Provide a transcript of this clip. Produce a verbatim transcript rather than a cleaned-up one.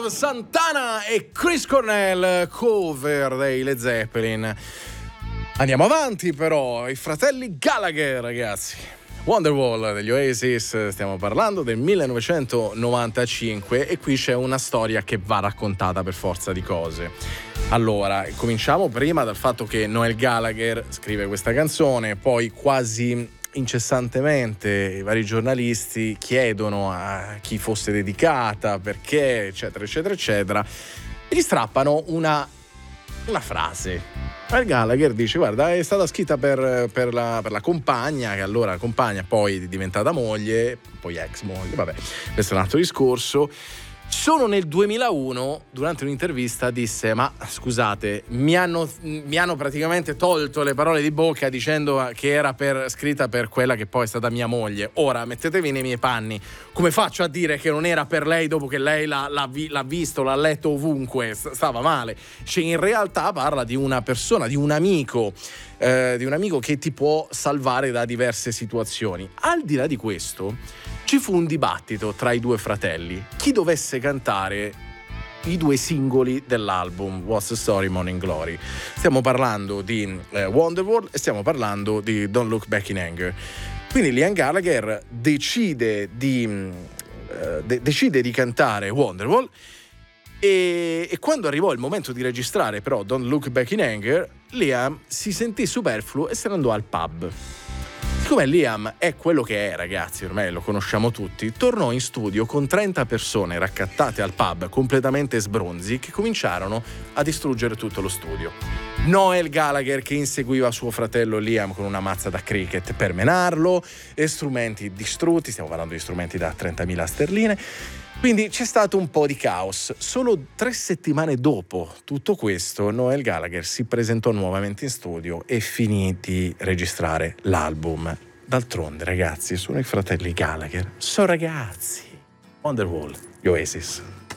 Love, Santana e Chris Cornell, cover dei Led Zeppelin. Andiamo avanti però, i fratelli Gallagher, ragazzi. Wonderwall degli Oasis, stiamo parlando del millenovecentonovantacinque e qui c'è una storia che va raccontata per forza di cose. Allora, cominciamo prima dal fatto che Noel Gallagher scrive questa canzone, poi quasi incessantemente i vari giornalisti chiedono a chi fosse dedicata, perché, eccetera, eccetera, eccetera, e gli strappano una, una frase. Noel Gallagher dice: guarda, è stata scritta per, per, la, per la compagna, che allora compagna poi è diventata moglie, poi ex moglie, vabbè, questo è un altro discorso. Solo nel duemilauno, durante un'intervista, disse: ma scusate, mi hanno, mi hanno praticamente tolto le parole di bocca dicendo che era per, scritta per quella che poi è stata mia moglie. Ora mettetevi nei miei panni, come faccio a dire che non era per lei dopo che lei l'ha, l'ha, l'ha visto, l'ha letto ovunque, stava male? Cioè, in realtà parla di una persona, di un amico, eh, di un amico che ti può salvare da diverse situazioni. Al di là di questo, ci fu un dibattito tra i due fratelli, chi dovesse cantare i due singoli dell'album What's the Story Morning Glory. Stiamo parlando di eh, Wonderwall e stiamo parlando di Don't Look Back in Anger. Quindi Liam Gallagher decide di, eh, de- decide di cantare Wonderwall e, e quando arrivò il momento di registrare però Don't Look Back in Anger, Liam si sentì superfluo e se ne andò al pub. Siccome Liam è quello che è, ragazzi, ormai lo conosciamo tutti, tornò in studio con trenta persone raccattate al pub, completamente sbronzi, che cominciarono a distruggere tutto lo studio. Noel Gallagher che inseguiva suo fratello Liam con una mazza da cricket per menarlo, e strumenti distrutti, stiamo parlando di strumenti da trentamila sterline. Quindi c'è stato un po' di caos. Solo tre settimane dopo tutto questo, Noel Gallagher si presentò nuovamente in studio e finì di registrare l'album. D'altronde, ragazzi, sono i fratelli Gallagher. Sono ragazzi. Wonderwall, gli Oasis.